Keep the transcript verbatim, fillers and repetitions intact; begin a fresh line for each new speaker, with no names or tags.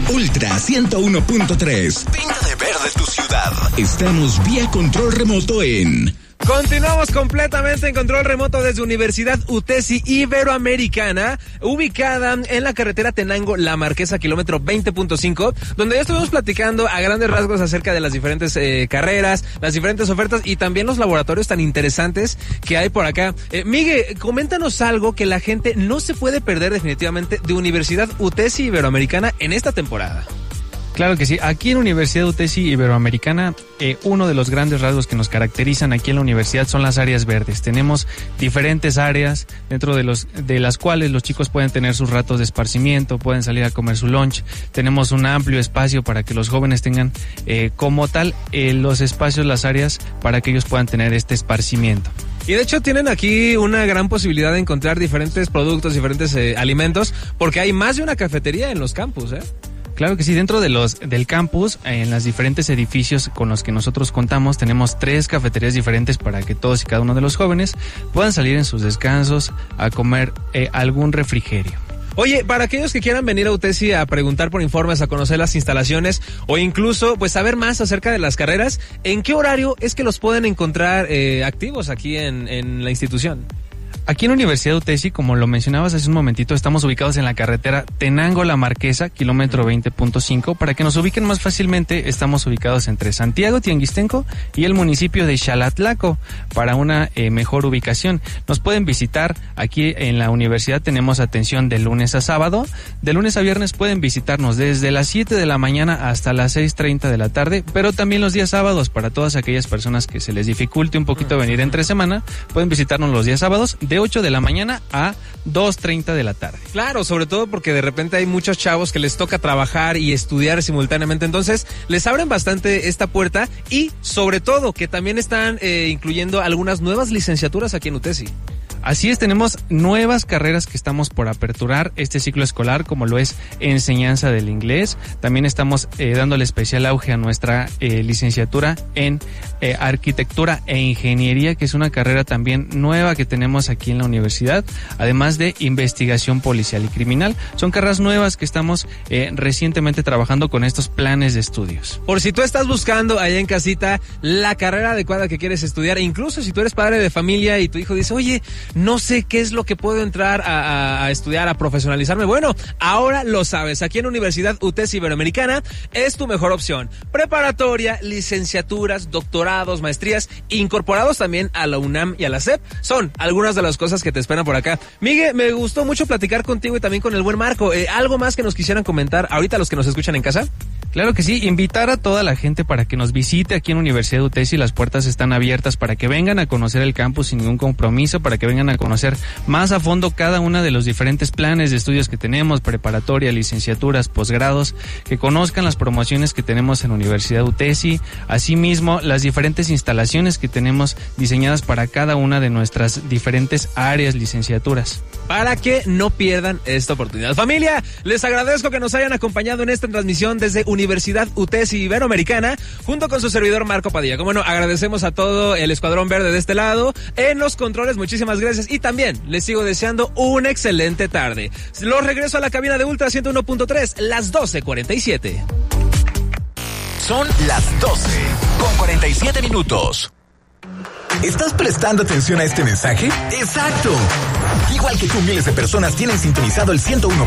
Ultra ciento uno punto tres. Pinta de verde tu ciudad. Estamos vía control remoto en...
Continuamos completamente en control remoto desde Universidad UTESI Iberoamericana, ubicada en la carretera Tenango-La Marquesa, kilómetro veinte punto cinco, donde ya estuvimos platicando a grandes rasgos acerca de las diferentes eh, carreras, las diferentes ofertas y también los laboratorios tan interesantes que hay por acá. Eh, Miguel, coméntanos algo que la gente no se puede perder definitivamente de Universidad UTESI Iberoamericana en esta temporada.
Claro que sí. Aquí en Universidad UTESI Iberoamericana, eh, uno de los grandes rasgos que nos caracterizan aquí en la universidad son las áreas verdes. Tenemos diferentes áreas dentro de los de las cuales los chicos pueden tener sus ratos de esparcimiento, pueden salir a comer su lunch. Tenemos un amplio espacio para que los jóvenes tengan eh, como tal eh, los espacios, las áreas para que ellos puedan tener este esparcimiento.
Y de hecho tienen aquí una gran posibilidad de encontrar diferentes productos, diferentes eh, alimentos, porque hay más de una cafetería en los campus, ¿eh?
Claro que sí, dentro de los del campus, en los diferentes edificios con los que nosotros contamos, tenemos tres cafeterías diferentes para que todos y cada uno de los jóvenes puedan salir en sus descansos a comer eh, algún refrigerio.
Oye, para aquellos que quieran venir a UTESI a preguntar por informes, a conocer las instalaciones o incluso pues saber más acerca de las carreras, ¿en qué horario es que los pueden encontrar eh, activos aquí en, en la institución?
Aquí en Universidad UTESI, como lo mencionabas hace un momentito, estamos ubicados en la carretera Tenango-La Marquesa, kilómetro veinte punto cinco. Para que nos ubiquen más fácilmente, estamos ubicados entre Santiago Tianguistenco y el municipio de Xalatlaco, para una eh, mejor ubicación. Nos pueden visitar aquí en la universidad, tenemos atención de lunes a sábado. De lunes a viernes pueden visitarnos desde las siete de la mañana hasta las seis treinta de la tarde, pero también los días sábados, para todas aquellas personas que se les dificulte un poquito venir entre semana, pueden visitarnos los días sábados de ocho de la mañana a dos treinta de la tarde.
Claro, sobre todo porque de repente hay muchos chavos que les toca trabajar y estudiar simultáneamente, entonces les abren bastante esta puerta y sobre todo que también están eh, incluyendo algunas nuevas licenciaturas aquí en UTESI.
Así es, tenemos nuevas carreras que estamos por aperturar este ciclo escolar, como lo es enseñanza del inglés. También estamos eh, dándole especial auge a nuestra eh, licenciatura en eh, arquitectura e ingeniería, que es una carrera también nueva que tenemos aquí en la universidad, además de investigación policial y criminal. Son carreras nuevas que estamos eh, recientemente trabajando con estos planes de estudios.
Por si tú estás buscando allá en casita la carrera adecuada que quieres estudiar, e incluso si tú eres padre de familia y tu hijo dice, oye, no sé qué es lo que puedo entrar a, a, a estudiar, a profesionalizarme. Bueno, ahora lo sabes. Aquí en Universidad UTESI Iberoamericana es tu mejor opción. Preparatoria, licenciaturas, doctorados, maestrías, incorporados también a la UNAM y a la SEP. Son algunas de las cosas que te esperan por acá. Miguel, me gustó mucho platicar contigo y también con el buen Marco. Eh, ¿Algo más que nos quisieran comentar ahorita los que nos escuchan en casa?
Claro que sí, invitar a toda la gente para que nos visite aquí en Universidad UTESI. Las puertas están abiertas para que vengan a conocer el campus sin ningún compromiso, para que vengan a conocer más a fondo cada uno de los diferentes planes de estudios que tenemos, preparatoria, licenciaturas, posgrados, que conozcan las promociones que tenemos en Universidad UTESI, asimismo las diferentes instalaciones que tenemos diseñadas para cada una de nuestras diferentes áreas, licenciaturas.
Para que no pierdan esta oportunidad. Familia, les agradezco que nos hayan acompañado en esta transmisión desde Universidad UTESI Iberoamericana, junto con su servidor Marco Padilla. Como no, agradecemos a todo el Escuadrón Verde de este lado, en los controles, muchísimas gracias, y también les sigo deseando una excelente tarde. Los regreso a la cabina de Ultra ciento uno punto tres, las doce cuarenta y siete.
Son las doce con cuarenta y siete minutos. ¿Estás prestando atención a este mensaje? ¡Exacto! Igual que tú, miles de personas tienen sintonizado el ciento uno